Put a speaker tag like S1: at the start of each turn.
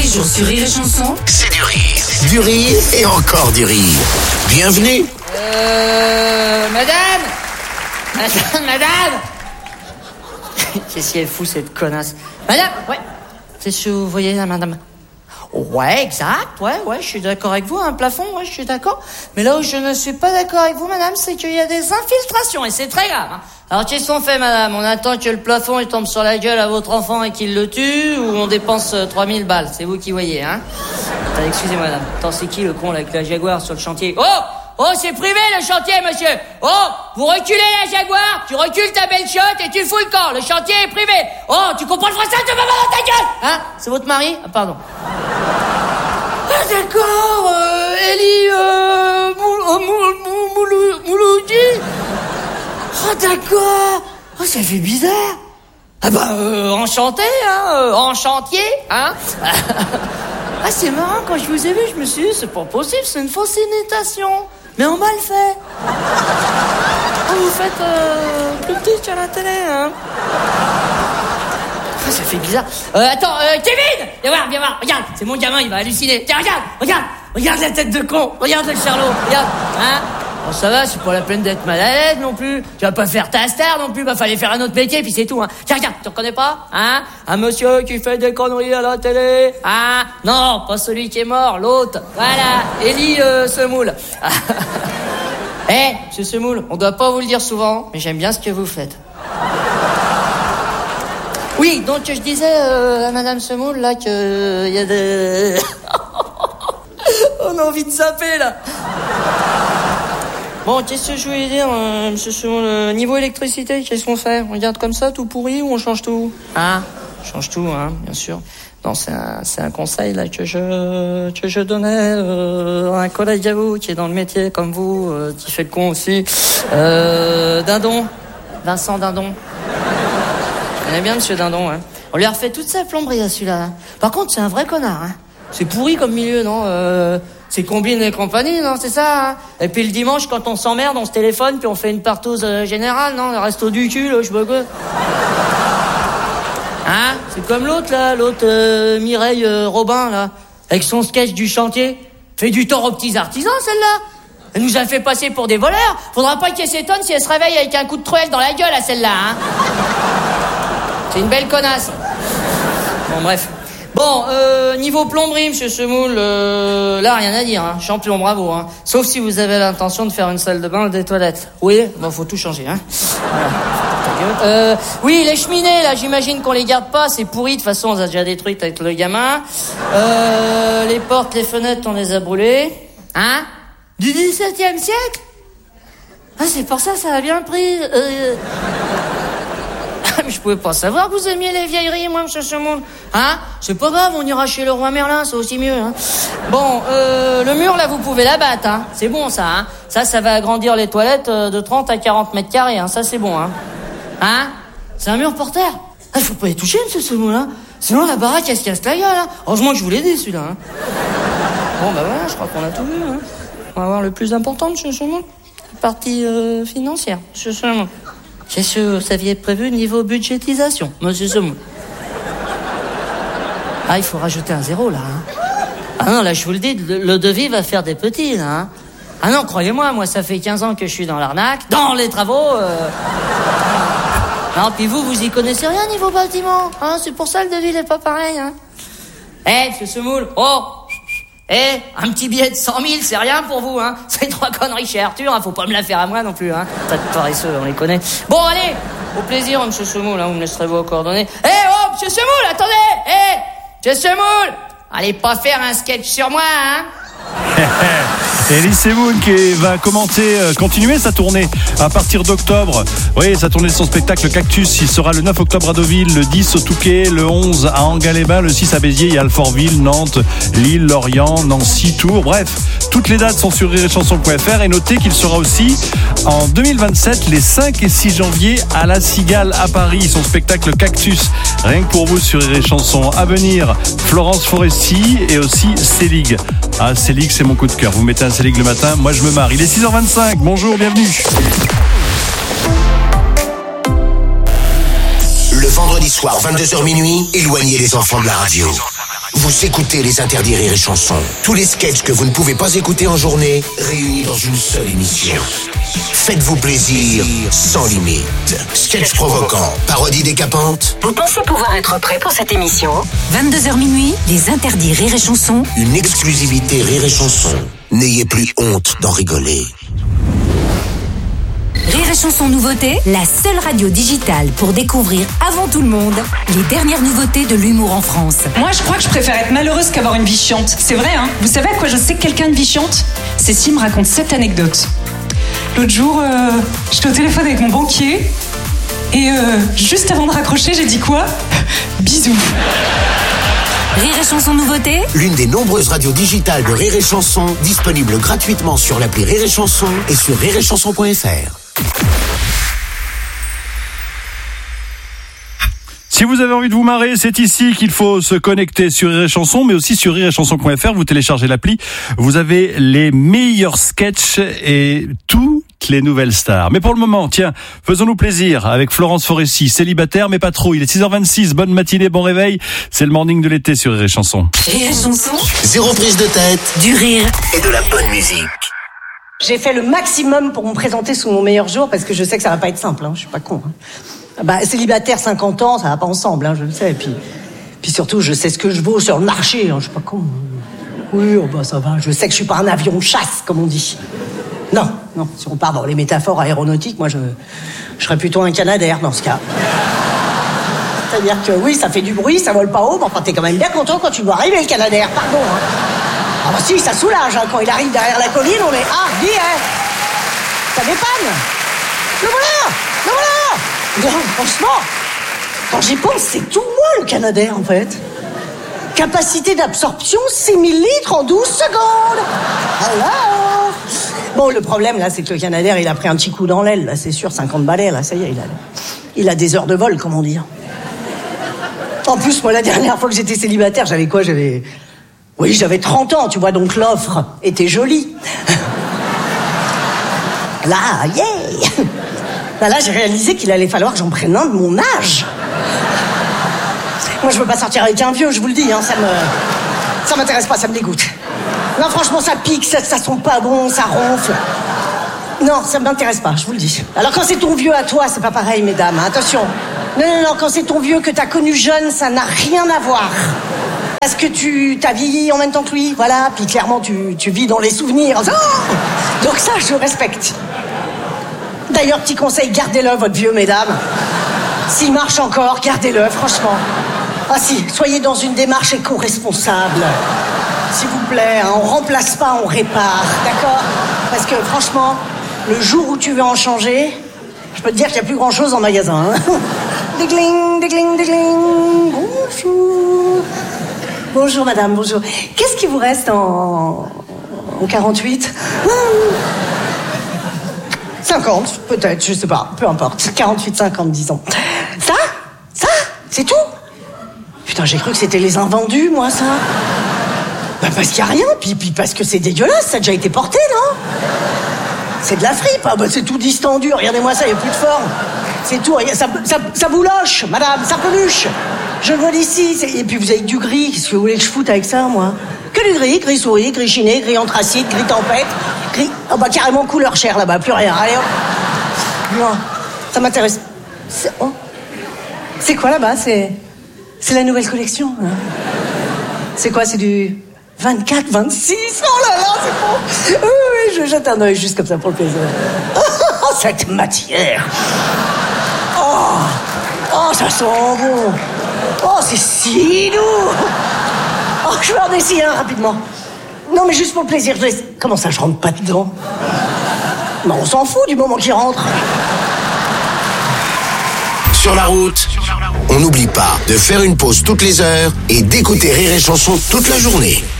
S1: jours sur Rire et Chanson.
S2: C'est du rire. Du rire et encore du rire. Bienvenue.
S3: Madame. Qu'est-ce qu'elle fout, cette connasse? Madame, ouais. C'est ce que vous voyez là, madame? Ouais, exact, ouais, je suis d'accord avec vous, un plafond, ouais, je suis d'accord. Mais là où je ne suis pas d'accord avec vous, madame, c'est qu'il y a des infiltrations, et c'est très grave, hein. Alors, qu'est-ce qu'on fait, madame? On attend que le plafond, il tombe sur la gueule à votre enfant et qu'il le tue, ou on dépense 3000 balles? C'est vous qui voyez, hein? Attends, excusez-moi, madame. Attends, c'est qui le con, là, avec la Jaguar sur le chantier? Oh, c'est privé, le chantier, monsieur! Oh, vous reculez la Jaguar, tu recules ta belle chotte et tu fous le camp. Le chantier est privé. Oh, tu comprends le français, tu vas dans ta gueule! Hein? C'est votre mari? Ah, pardon. Ah, d'accord, Elie, Mouloudi. Oh, d'accord. Oh, ça fait bizarre. Ah bah, enchanté, hein, en chantier, hein. Ah, c'est marrant, quand je vous ai vu, je me suis dit, c'est pas possible, c'est une fausse imitation. Mais on mal fait. Oh, vous faites plus petit à la télé, hein. Oh, ça fait bizarre. Attends, Kevin, viens voir, regarde, c'est mon gamin, il va halluciner. Tiens, regarde la tête de con, regarde le charlot, regarde, hein. Bon, ça va, c'est pas la peine d'être mal à l'aise non plus. Tu vas pas faire ta star non plus, bah fallait faire un autre métier, puis c'est tout, hein. Tiens, tu reconnais pas, hein? Un monsieur qui fait des conneries à la télé, hein? Non, pas celui qui est mort, l'autre. Voilà, Elie Semoule. Monsieur Semoule, on doit pas vous le dire souvent, mais j'aime bien ce que vous faites. Oui, donc je disais à Madame Semoule, là, que y a des... On a envie de zapper, là. Bon, qu'est-ce que je voulais dire, monsieur Semoule, niveau électricité, qu'est-ce qu'on fait? On garde comme ça, tout pourri, ou on change tout? Ah, on change tout, hein, bien sûr. Non, c'est un conseil, là, que je donnais à un collègue à vous, qui est dans le métier, comme vous, qui fait le con aussi. Dindon. Vincent Dindon. Je connais bien monsieur Dindon, hein. On lui a refait toute sa plomberie à celui-là, hein. Par contre, c'est un vrai connard, hein. C'est pourri comme milieu, non? C'est Combine et compagnie, non? C'est ça, hein? Et puis le dimanche, quand on s'emmerde, on se téléphone, puis on fait une partouze générale, non? Le resto du cul, là, je sais pas quoi. Hein? C'est comme l'autre, là, Mireille Robin, là, avec son sketch du chantier. Fait du tort aux petits artisans, celle-là. Elle nous a fait passer pour des voleurs. Faudra pas qu'elle s'étonne si elle se réveille avec un coup de truelle dans la gueule, à celle-là, hein? C'est une belle connasse. Bon, bref. Bon, niveau plomberie, monsieur Semoule, là, rien à dire, hein. Champion, bravo, hein. Sauf si vous avez l'intention de faire une salle de bain ou des toilettes. Oui, bon, faut tout changer, hein. Voilà. Oui, les cheminées, là, j'imagine qu'on les garde pas, c'est pourri, de toute façon, on les a déjà détruites avec le gamin. Les portes, les fenêtres, on les a brûlées. Hein? Du 17e siècle? Ah, c'est pour ça a bien pris, Mais je pouvais pas savoir que vous aimiez les vieilleries, moi, monsieur Semoule. Hein? C'est pas grave, on ira chez le roi Merlin, c'est aussi mieux, hein. Bon, le mur, là, vous pouvez l'abattre, hein. C'est bon, ça, hein. Ça va agrandir les toilettes de 30 à 40 mètres carrés, hein. Ça, c'est bon, hein. Hein? C'est un mur por terre. Ah, faut pas y toucher, monsieur Semoule, hein. Sinon, la baraque, elle se casse la gueule, hein. Heureusement que je vous l'ai dit, celui-là, hein. Bon, bah voilà, je crois qu'on a tout vu, hein. On va voir le plus important, monsieur Semoule. La partie financière, monsieur Semoule. Qu'est-ce que vous aviez prévu niveau budgétisation, monsieur Semoule? Ah, il faut rajouter un zéro, là, hein. Ah non, là, je vous le dis, le devis va faire des petits, là, hein. Ah non, croyez-moi, moi, ça fait 15 ans que je suis dans l'arnaque, dans les travaux, Non, puis vous y connaissez rien niveau bâtiment, hein. C'est pour ça le devis n'est pas pareil, hein. Monsieur Semoule, un petit billet de 100 000, c'est rien pour vous, hein. C'est 3 conneries chez Arthur, hein. Faut pas me la faire à moi non plus, hein. Tas de paresseux, on les connaît. Bon, allez, au plaisir, monsieur Semoule, hein. Vous me laisserez vos coordonnées. Monsieur Semoule, attendez. Monsieur Semoule, allez pas faire un sketch sur moi, hein.
S4: Elie Semoule qui va continuer sa tournée à partir d'octobre. Oui, sa tournée de son spectacle Cactus, il sera le 9 octobre à Deauville, le 10 au Touquet, le 11 à Enghien-les-Bains, le 6 à Béziers, il y a Alfortville, Nantes, Lille, Lorient, Nancy, Tours. Bref, toutes les dates sont sur rireetchanson.fr et notez qu'il sera aussi en 2027 les 5 et 6 janvier à La Cigale à Paris, son spectacle Cactus. Rien que pour vous sur Rire et Chanson. À venir, Florence Foresti et aussi Selig. Ah, Selig, c'est mon coup de cœur. Vous mettez un Selig le matin, moi je me marre. Il est 6h25. Bonjour, bienvenue.
S2: Le vendredi soir, 22h minuit, éloignez les enfants de la radio. Vous écoutez les interdits Rire et Chanson. Tous les sketchs que vous ne pouvez pas écouter en journée, réunis dans une seule émission. Faites-vous plaisir sans limite. Sketchs provocants, parodies décapantes.
S1: Vous pensez pouvoir être prêt pour cette émission ? 22h minuit, les interdits Rire et Chanson.
S2: Une exclusivité Rire et Chanson. N'ayez plus honte d'en rigoler.
S1: Rire et Chanson nouveauté, la seule radio digitale pour découvrir avant tout le monde les dernières nouveautés de l'humour en France.
S5: Moi, je crois que je préfère être malheureuse qu'avoir une vie chiante. C'est vrai, hein ? Vous savez à quoi je sais que quelqu'un a une vie chiante ? Cécile me raconte cette anecdote. L'autre jour, j'étais au téléphone avec mon banquier et juste avant de raccrocher, j'ai dit quoi ? Bisous.
S1: Rire et Chanson nouveauté,
S2: L'une des nombreuses radios digitales de Rire et Chanson, disponible gratuitement sur l'appli Rire et Chanson et sur rireetchanson.fr.
S4: Si vous avez envie de vous marrer, c'est ici qu'il faut se connecter sur Rire et Chanson, mais aussi sur rireetchanson.fr. Vous téléchargez l'appli, vous avez les meilleurs sketchs et toutes les nouvelles stars. Mais pour le moment, tiens, faisons-nous plaisir avec Florence Foresti, célibataire mais pas trop. Il est 6h26, bonne matinée, bon réveil. C'est le morning de l'été sur Rire et Chanson.
S1: Rire et Chanson,
S2: Zéro prise de tête
S1: du rire.
S2: et de la bonne musique.
S6: J'ai fait le maximum pour me présenter sous mon meilleur jour parce que je sais que ça va pas être simple, hein, je suis pas con. Hein. Bah, célibataire 50 ans, ça va pas ensemble, hein, je le sais. Puis surtout, je sais ce que je vaux sur le marché, hein, je suis pas con. Oui, oh bah ça va, je sais que je suis pas un avion de chasse, comme on dit. Non, si on part dans les métaphores aéronautiques, moi je serais plutôt un Canadair dans ce cas. C'est-à-dire que oui, ça fait du bruit, ça vole pas haut, mais enfin t'es quand même bien content quand tu vois arriver le Canadair, pardon. Hein. Ah bah si, ça soulage, hein, quand il arrive derrière la colline, on est... Ah, dis, hein, ça dépanne. Le voilà. Non, franchement, quand j'y pense, c'est tout moi le Canadair, en fait. Capacité d'absorption, 6000 litres en 12 secondes. Hello. Bon, le problème, là, c'est que le Canadair, il a pris un petit coup dans l'aile, là, c'est sûr, 50 balais, là, ça y est, il a des heures de vol, comme on dit. En plus, moi, la dernière fois que j'étais célibataire, j'avais quoi ? J'avais 30 ans, tu vois, donc l'offre était jolie. Là, yeah. Là, j'ai réalisé qu'il allait falloir que j'en prenne un de mon âge. Moi, je veux pas sortir avec un vieux, je vous le dis, hein, ça m'intéresse pas, ça me dégoûte. Non, franchement, ça pique, ça sent pas bon, ça ronfle. Non, ça m'intéresse pas, je vous le dis. Alors, quand c'est ton vieux à toi, c'est pas pareil, mesdames, hein, attention. Non, quand c'est ton vieux que t'as connu jeune, ça n'a rien à voir. Parce que t'as vieilli en même temps que lui, voilà, puis clairement, tu vis dans les souvenirs. Oh, donc ça, je respecte. D'ailleurs, petit conseil, gardez-le, votre vieux, mesdames. S'il marche encore, gardez-le, franchement. Ah si, soyez dans une démarche éco-responsable. S'il vous plaît, hein, on remplace pas, on répare, d'accord ? Parce que franchement, le jour où tu veux en changer, je peux te dire qu'il n'y a plus grand-chose en magasin. Hein. Dégling. Bonjour. Bonjour, madame, bonjour. Qu'est-ce qui vous reste en 48 ? 50, peut-être, je sais pas, peu importe. 48, 50, disons. Ça, c'est tout ? Putain, j'ai cru que c'était les invendus, moi, ça. Bah, parce qu'il y a rien, puis parce que c'est dégueulasse, ça a déjà été porté, non ? C'est de la fripe, ah bah c'est tout distendu, regardez-moi ça, il n'y a plus de forme. C'est tout, ça bouloche, madame, ça peluche. Je le vois d'ici, et puis vous avez du gris, qu'est-ce que vous voulez que je foute avec ça, moi ? Que du gris souris, gris chiné, gris anthracite, gris tempête, gris... Oh bah carrément couleur chair là-bas, plus rien, allez hop. Non, ça m'intéresse. C'est quoi là-bas ? C'est la nouvelle collection, hein. C'est quoi, c'est du 24, 26 ? Oh là là, c'est bon. Oui, je jette un œil juste comme ça pour le plaisir. Oh, cette matière. Oh, ça sent bon. Oh, c'est si doux. Oh, je vais en essayer un rapidement. Non, mais juste pour le plaisir, je laisse... Comment ça, je rentre pas dedans ? Non, on s'en fout du moment qu'il rentre.
S2: Sur la route, on n'oublie pas de faire une pause toutes les heures et d'écouter Rire et Chanson toute la journée.